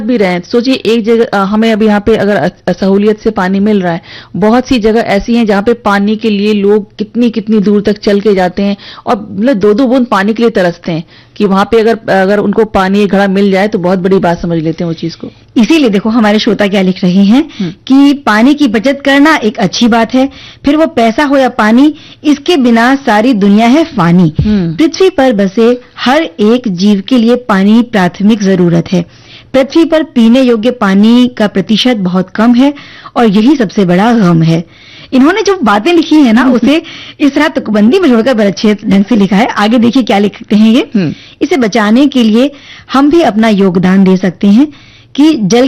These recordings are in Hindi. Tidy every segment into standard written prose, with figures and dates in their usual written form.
भी रहे हैं। सोचिए एक जगह हमें अभी यहाँ पे अगर सहूलियत से पानी मिल रहा है, बहुत सी जगह ऐसी हैं जहाँ पे पानी के लिए लोग कितनी कितनी दूर तक चल के जाते हैं और मतलब दो दो बूंद पानी के लिए तरसते हैं कि वहां पे अगर उनको पानी एक घड़ा मिल जाए तो बहुत बड़ी बात समझ लेते हैं वो चीज को। इसीलिए देखो हमारे श्रोता क्या लिख रहे हैं कि पानी की बचत करना एक अच्छी बात है, फिर वो पैसा हो या पानी, इसके बिना सारी दुनिया है फानी। पृथ्वी पर बसे हर एक जीव के लिए पानी प्राथमिक जरूरत है। पृथ्वी पर पीने योग्य पानी का प्रतिशत बहुत कम है और यही सबसे बड़ा गम है। इन्होंने जो बातें लिखी है ना उसे इस तरह तुकबंदी में जोड़कर बड़े अच्छे ढंग से लिखा है। आगे देखिए क्या लिखते हैं ये। इसे बचाने के लिए हम भी अपना योगदान दे सकते हैं कि जल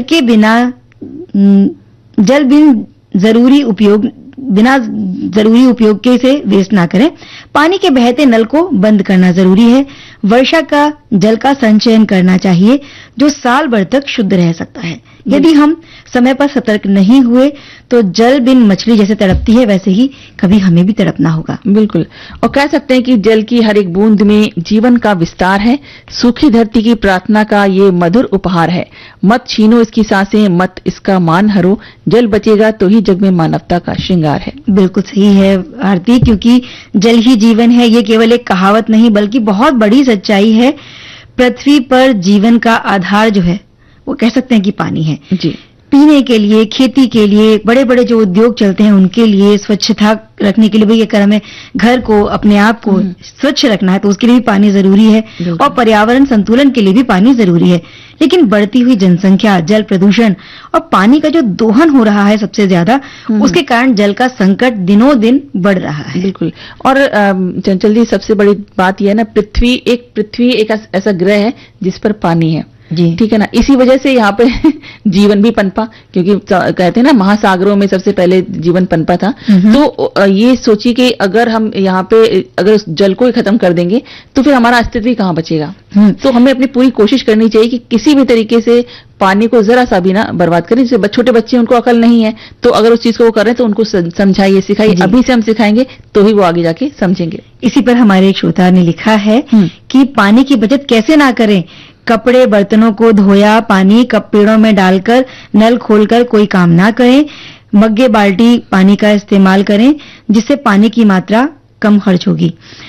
बिना जरूरी उपयोग के इसे वेस्ट ना करें। पानी के बहते नल को बंद करना जरूरी है। वर्षा का जल का संचयन करना चाहिए जो साल भर तक शुद्ध रह सकता है। यदि हम समय पर सतर्क नहीं हुए तो जल बिन मछली जैसे तड़पती है वैसे ही कभी हमें भी तड़पना होगा। बिल्कुल, और कह सकते हैं कि जल की हर एक बूंद में जीवन का विस्तार है। सूखी धरती की प्रार्थना का ये मधुर उपहार है। मत छीनो इसकी सांसें, मत इसका मान हरो, जल बचेगा तो ही जग में मानवता का श्रृंगार है। बिल्कुल सही है आरती, क्योंकि जल ही जीवन है। ये केवल एक कहावत नहीं बल्कि बहुत बड़ी सच्चाई है। पृथ्वी पर जीवन का आधार जो है वो कह सकते हैं कि पानी है जी। पीने के लिए, खेती के लिए, बड़े बड़े जो उद्योग चलते हैं उनके लिए, स्वच्छता रखने के लिए भी अगर हमें घर को, अपने आप को स्वच्छ रखना है तो उसके लिए भी पानी जरूरी है और पर्यावरण संतुलन के लिए भी पानी जरूरी है। लेकिन बढ़ती हुई जनसंख्या, जल प्रदूषण और पानी का जो दोहन हो रहा है सबसे ज्यादा, उसके कारण जल का संकट दिनों दिन बढ़ रहा है। बिल्कुल, और चंचल जी सबसे बड़ी बात यह है ना, पृथ्वी एक ऐसा ग्रह है जिस पर पानी है जी, ठीक है ना। इसी वजह से यहाँ पे जीवन भी पनपा, क्योंकि कहते हैं ना महासागरों में सबसे पहले जीवन पनपा था। तो ये सोचिए कि अगर हम यहाँ पे अगर उस जल को ही खत्म कर देंगे तो फिर हमारा अस्तित्व ही कहाँ बचेगा। तो हमें अपनी पूरी कोशिश करनी चाहिए कि किसी भी तरीके से पानी को जरा सा भी ना बर्बाद करें। जैसे छोटे बच्चे, उनको अकल नहीं है, तो अगर उस चीज को वो कर रहे हैं तो उनको समझाइए, सिखाइए। अभी से हम सिखाएंगे तो ही वो आगे जाके समझेंगे। इसी पर हमारे एक श्रोता ने लिखा है कि पानी की बचत कैसे ना करें। कपड़े बर्तनों को धोया पानी कप पेड़ों में डालकर नल खोलकर कोई काम ना करें। मग्गे बाल्टी पानी का इस्तेमाल करें जिससे पानी की मात्रा कम खर्च होगी।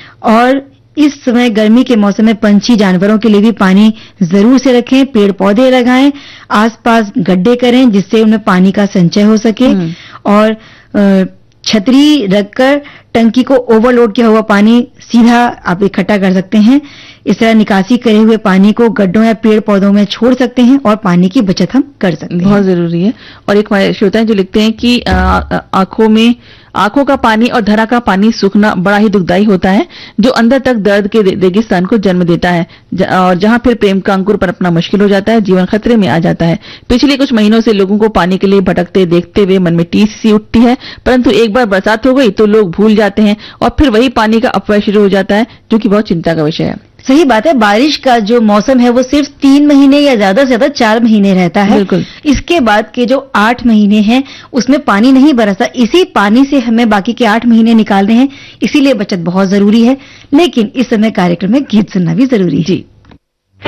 और इस समय गर्मी के मौसम में पंछी जानवरों के लिए भी पानी जरूर से रखें। पेड़ पौधे लगाएं, आसपास गड्ढे करें जिससे उनमें पानी का संचय हो सके। और छतरी रखकर टंकी को ओवरलोड किया हुआ पानी सीधा आप इकट्ठा कर सकते हैं। इस तरह निकासी करे हुए पानी को गड्ढों या पेड़ पौधों में छोड़ सकते हैं और पानी की बचत हम कर सकते हैं। बहुत जरूरी है। और एक श्रोता है जो लिखते हैं कि आंखों का पानी और धरा का पानी सूखना बड़ा ही दुखदायी होता है, जो अंदर तक दर्द के रेगिस्तान को जन्म देता है और जहां फिर प्रेम का अंकुर पनपना मुश्किल हो जाता है, जीवन खतरे में आ जाता है। पिछले कुछ महीनों से लोगों को पानी के लिए भटकते देखते हुए मन में टीस सी उठती है, परंतु एक बार बरसात हो गई तो लोग भूल जाते हैं और फिर वही पानी का अपव्यय शुरू हो जाता है, जो कि बहुत चिंता का विषय है। सही बात है। बारिश का जो मौसम है वो सिर्फ 3 महीने या ज्यादा से ज्यादा 4 महीने रहता है। बिल्कुल। इसके बाद के जो 8 महीने हैं उसमें पानी नहीं बरसता। इसी पानी से हमें बाकी के 8 महीने निकालने हैं, इसीलिए बचत बहुत जरूरी है। लेकिन इस समय कार्यक्रम में गीत सुनना भी जरूरी है। जी।